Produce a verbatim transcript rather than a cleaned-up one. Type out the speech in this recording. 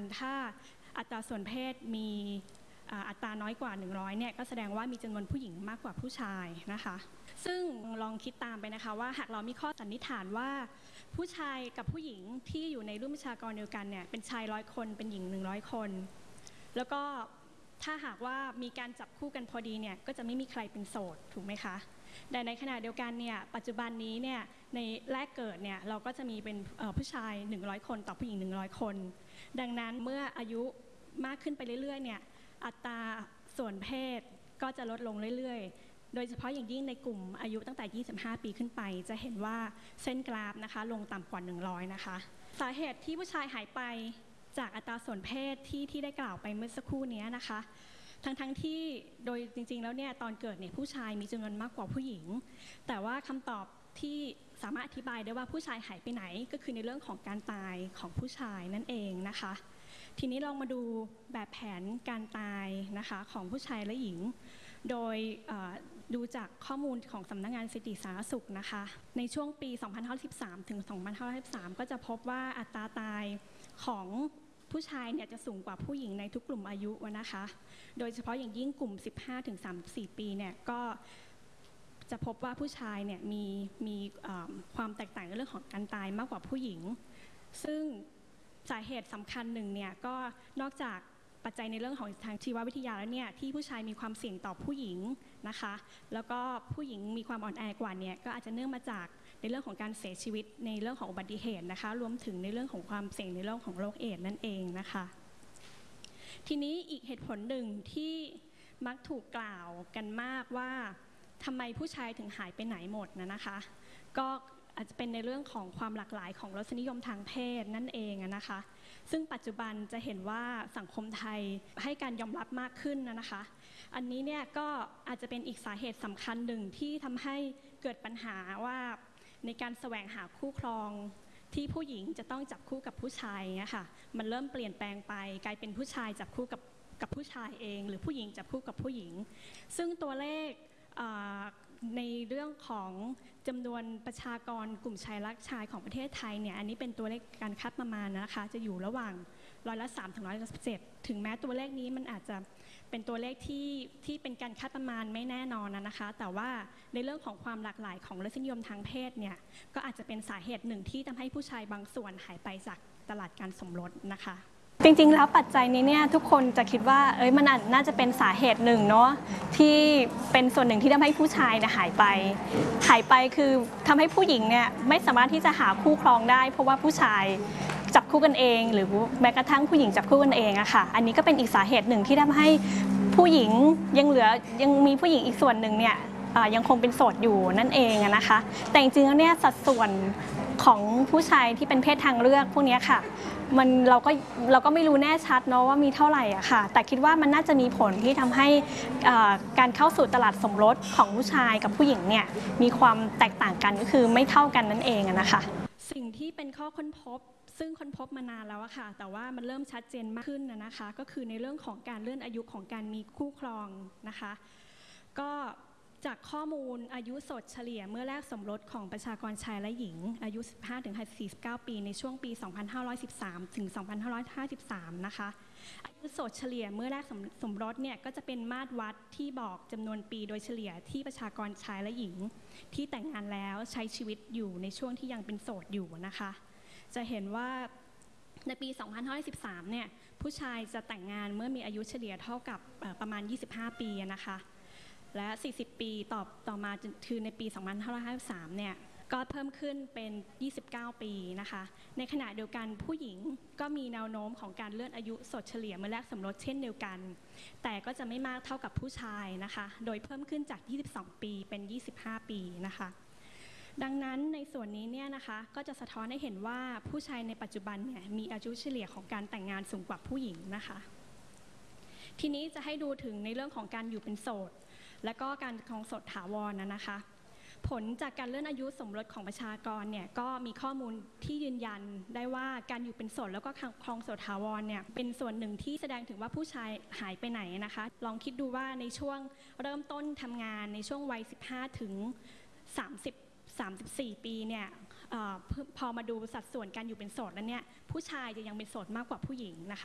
ถ้าอัตราส่วนเพศมีอัตราน้อยกว่าหนึ่งร้อยเนี่ยก็แสดงว่ามีจำนวนผู้หญิงมากกว่าผู้ชายนะคะซึ่งลองคิดตามไปนะคะว่าหากเรามีข้อสันนิษฐานว่าผู้ชายกับผู้หญิงที่อยู่ในรุ่นประชากรเดียวกันเนี่ยเป็นชายร้อยคนเป็นหญิงหนึ่งร้อยคนแล้วก็ถ้าหากว่ามีการจับคู่กันพอดีเนี่ยก็จะไม่มีใครเป็นโสดถูกไหมคะแต่ในขณะเดียวกันเนี่ยปัจจุบันนี้เนี่ยในแรกเกิดเนี่ยเราก็จะมีเป็นผู้ชายหนึ่งร้อยคนต่อผู้หญิงหนึ่งร้อยคนดังนั้นเมื่ออายุมากขึ้นไปเรื่อยๆเนี่ยอัตราส่วนเพศก็จะลดลงเรื่อยๆโดยเฉพาะอย่างยิ่งในกลุ่มอายุตั้งแต่ยี่สิบห้าปีขึ้นไปจะเห็นว่าเส้นกราฟนะคะลงต่ำกว่าหนึ่งร้อยนะคะสาเหตุที่ผู้ชายหายไปจากอัตราส่วนเพศที่ที่ได้กล่าวไปเมื่อสักครู่นี้นะคะทั้งทั้งที่โดยจริงๆแล้วเนี่ยตอนเกิดเนี่ยผู้ชายมีจำนวนมากกว่าผู้หญิงแต่ว่าคำตอบที่สามารถอธิบายได้ว่าผู้ชายหายไปไหนก็คือในเรื่องของการตายของผู้ชายนั่นเองนะคะทีนี้ลองมาดูแบบแผนการตายนะคะของผู้ชายและหญิงโดยดูจากข้อมูลของสำนักงานสถิติสาธารณสุขนะคะในช่วงปี สองพันห้าร้อยสิบสาม ถึง สองพันห้าร้อยสิบสาม ก็จะพบว่าอัตราตายของผู้ชายเนี่ยจะสูงกว่าผู้หญิงในทุกกลุ่มอายุนะคะโดยเฉพาะอย่างยิ่งกลุ่ม สิบห้าถึงสามสิบสี่ ปีเนี่ยก็จะพบว่าผู้ชายเนี่ยมีมีความแตกต่างในเรื่องของการตายมากกว่าผู้หญิงซึ่งสาเหตุสำคัญหนึ่งเนี่ยก็นอกจากปัจจัยในเรื่องของทางชีววิทยาแล้วเนี่ยที่ผู้ชายมีความเสี่ยงต่อผู้หญิงนะคะแล้วก็ผู้หญิงมีความอ่อนแอกว่าเนี่ยก็อาจจะเนื่องมาจากในเรื่องของการเสียชีวิตในเรื่องของอุบัติเหตุนะคะรวมถึงในเรื่องของความเสี่ยงในเรื่องของโรคเอดส์นั่นเองนะคะทีนี้อีกเหตุผลหนึ่งที่มักถูกกล่าวกันมากว่าทำไมผู้ชายถึงหายไปไหนหมดนะนะคะก็อาจจะเป็นในเรื่องของความหลากหลายของรสนิยมทางเพศนั่นเองนะคะซึ่งปัจจุบันจะเห็นว่าสังคมไทยให้การยอมรับมากขึ้นนะคะอันนี้เนี่ยก็อาจจะเป็นอีกสาเหตุสำคัญหนึ่งที่ทำให้เกิดปัญหาว่าในการแสวงหาคู่ครองที่ผู้หญิงจะต้องจับคู่กับผู้ชายนะคะมันเริ่มเปลี่ยนแปลงไปกลายเป็นผู้ชายจับคู่กับกับผู้ชายเองหรือผู้หญิงจับคู่กับผู้หญิงซึ่งตัวเลขในเรื่องของจำนวนประชากรกลุ่มชายรักชายของประเทศไทยเนี่ยอันนี้เป็นตัวเลขการคาดประมาณนะคะจะอยู่ระหว่างร้อยละสามถึงร้อยละเจ็ดถึงแม้ตัวเลขนี้มันอาจจะเป็นตัวเลขที่ที่เป็นการคาดประมาณไม่แน่นอนนะคะแต่ว่าในเรื่องของความหลากหลายของรสนิยมทางเพศเนี่ยก็อาจจะเป็นสาเหตุหนึ่งที่ทำให้ผู้ชายบางส่วนหายไปจากตลาดการสมรสนะคะจริงๆแล้วปัจจัยนี้เนี่ยทุกคนจะคิดว่าเอ้ยมันน่าจะเป็นสาเหตุหนึ่งเนาะที่เป็นส่วนหนึ่งที่ทำให้ผู้ชายเนี่ยหายไปหายไปคือทำให้ผู้หญิงเนี่ยไม่สามารถที่จะหาคู่ครองได้เพราะว่าผู้ชายจับคู่กันเองหรือแม้กระทั่งผู้หญิงจับคู่กันเองอะค่ะอันนี้ก็เป็นอีกสาเหตุหนึ่งที่ทำให้ผู้หญิงยังเหลือยังมีผู้หญิงอีกส่วนหนึ่งเนี่ยยังคงเป็นโสดอยู่นั่นเองนะคะแต่จริงๆแล้วเนี่ยสัดส่วนของผู้ชายที่เป็นเพศทางเลือกพวกนี้ค่ะมันเราก็เราก็ไม่รู้แน่ชัดเนาะว่ามีเท่าไหร่อะค่ะแต่คิดว่ามันน่าจะมีผลที่ทำให้การเข้าสู่ตลาดสมรสของผู้ชายกับผู้หญิงเนี่ยมีความแตกต่างกันก็คือไม่เท่ากันนั่นเองนะคะสิ่งที่เป็นข้อค้นพบซึ่งค้นพบมานานแล้วอะค่ะแต่ว่ามันเริ่มชัดเจนมากขึ้นนะคะก็คือในเรื่องของการเลื่อนอายุของการมีคู่ครองนะคะก็จากข้อมูลอายุสดเฉลี่ยเมื่อแรกสมรสของประชากรชายและหญิงอายุ สิบห้าถึงสี่สิบเก้า ปีในช่วงปี สองพันห้าร้อยสิบสาม ถึง สองพันห้าร้อยห้าสิบสาม นะคะอายุสดเฉลี่ยเมื่อแรกสมรสเนี่ยก็จะเป็นมาตรวัดที่บอกจำนวนปีโดยเฉลี่ยที่ประชากรชายและหญิงที่แต่งงานแล้วใช้ชีวิตอยู่ในช่วงที่ยังเป็นโสดอยู่นะคะจะเห็นว่าในปี สองพันห้าร้อยสิบสาม เนี่ยผู้ชายจะแต่งงานเมื่อมีอายุเฉลี่ยเท่ากับประมาณยี่สิบห้าปีนะคะและสี่สิบปีต่อต่อมาคือในปี สองพันห้าร้อยห้าสิบสาม เนี่ยก็เพิ่มขึ้นเป็นยี่สิบเก้าปีนะคะในขณะเดียวกันผู้หญิงก็มีแนวโน้มของการเลื่อนอายุสดเฉลี่ยเมื่อแรกสมรสเช่นเดียวกันแต่ก็จะไม่มากเท่ากับผู้ชายนะคะโดยเพิ่มขึ้นจากยี่สิบสองปีเป็นยี่สิบห้าปีนะคะดังนั้นในส่วนนี้เนี่ยนะคะก็จะสะท้อนให้เห็นว่าผู้ชายในปัจจุบันเนี่ยมีอายุเฉลี่ยของการแต่งงานสูงกว่าผู้หญิงนะคะทีนี้จะให้ดูถึงในเรื่องของการอยู่เป็นโสดและก็การครองโสดถาวรนะนะคะผลจากการเลื่อนอายุสมรสของประชากรเนี่ยก็มีข้อมูลที่ยืนยันได้ว่าการอยู่เป็นโสดแล้วก็ครองโสดถาวรเนี่ยเป็นส่วนหนึ่งที่แสดงถึงว่าผู้ชายหายไปไหนนะคะลองคิดดูว่าในช่วงเริ่มต้นทำงานในช่วงวัยสิบห้าถึงสามสิบ สามสิบสี่ปีเนี่ยพอมาดูสัดส่วนการอยู่เป็นโสดแล้วเนี่ยผู้ชายจะยังเป็นโสดมากกว่าผู้หญิงนะคะ